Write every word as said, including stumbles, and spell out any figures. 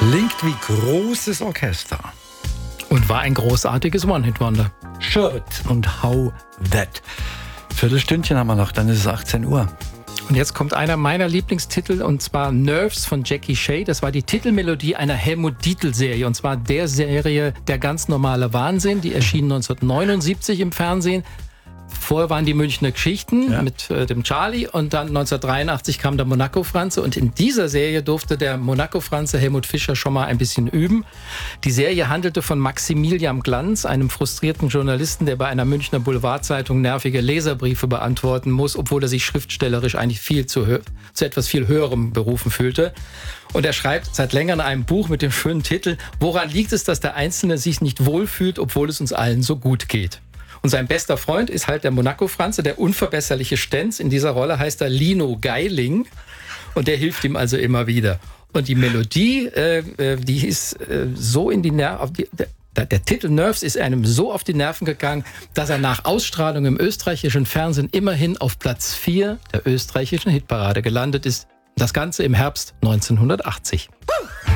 Klingt wie großes Orchester. Und war ein großartiges One-Hit-Wonder. Shirt und How That. Viertelstündchen haben wir noch, dann ist es achtzehn Uhr. Und jetzt kommt einer meiner Lieblingstitel, und zwar Nerves von Jackie Shea. Das war die Titelmelodie einer Helmut-Dietl-Serie, und zwar der Serie Der ganz normale Wahnsinn. Die erschien neunzehnhundertneunundsiebzig im Fernsehen. Vorher waren die Münchner Geschichten ja. mit äh, dem Charlie, und dann neunzehnhundertdreiundachtzig kam der Monaco-Franze, und in dieser Serie durfte der Monaco-Franze Helmut Fischer schon mal ein bisschen üben. Die Serie handelte von Maximilian Glanz, einem frustrierten Journalisten, der bei einer Münchner Boulevardzeitung nervige Leserbriefe beantworten muss, obwohl er sich schriftstellerisch eigentlich viel zu, hö- zu etwas viel höherem berufen fühlte. Und er schreibt seit längerem ein Buch mit dem schönen Titel „Woran liegt es, dass der Einzelne sich nicht wohlfühlt, obwohl es uns allen so gut geht?" Und sein bester Freund ist halt der Monaco-Franze, der unverbesserliche Stenz. In dieser Rolle heißt er Lino Geiling, und der hilft ihm also immer wieder. Und die Melodie, äh, die ist äh, so in die Nerven... Der, der Titel Nerves ist einem so auf die Nerven gegangen, dass er nach Ausstrahlung im österreichischen Fernsehen immerhin auf Platz vier der österreichischen Hitparade gelandet ist. Das Ganze im Herbst neunzehnhundertachtzig.